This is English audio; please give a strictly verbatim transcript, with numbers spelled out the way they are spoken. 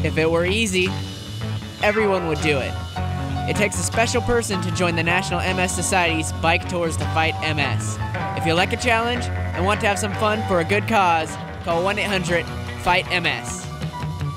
If it were easy, everyone would do it. It takes a special person to join the National M S Society's Bike Tours to Fight M S. If you like a challenge and want to have some fun for a good cause, call one eight hundred fight M S.